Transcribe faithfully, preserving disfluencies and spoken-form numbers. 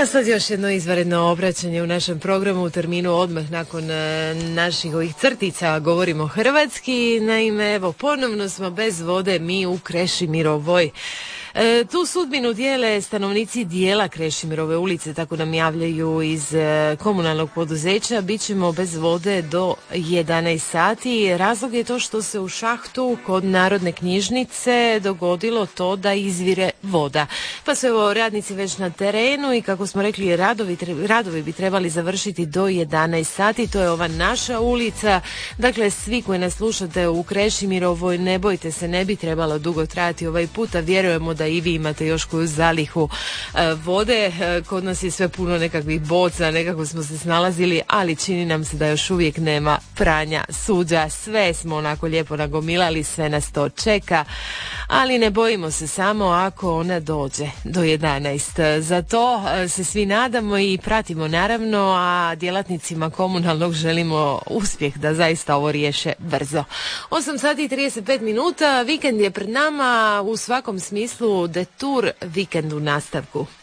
A sad još jedno izvanredno obraćanje u našem programu u terminu odmah nakon e, naših ovih crtica govorimo hrvatski. Naime, evo, ponovno smo bez vode mi u Krešimirovoj. E, tu sudbinu dijele stanovnici dijela Krešimirove ulice, tako nam javljaju iz e, komunalnog poduzeća. Bićemo bez vode do jedanaest sati. Razlog je to što se u šahtu kod Narodne knjižnice dogodilo to da izvire voda. Pa su evo radnici već na terenu i kako smo rekli radovi, radovi bi trebali završiti do jedanaest sati. To je ova naša ulica. Dakle, svi koji nas slušate u Krešimirovoj, ne bojte se, ne bi trebalo dugo trajati ovaj put, a vjerujemo da i vi imate još koju zalihu e, vode. E, kod nas je sve puno nekakvih boca, nekako smo se snalazili, ali čini nam se da još uvijek nema pranja suđa. Sve smo onako lijepo nagomilali, sve nas to čeka, ali ne bojimo se samo ako ona dođe do jedanaest. Za to e, se svi nadamo i pratimo naravno, a djelatnicima komunalnog želimo uspjeh da zaista ovo riješe brzo. osam sati i trideset pet minuta, vikend je pred nama u svakom smislu, detour vikend u nastavku.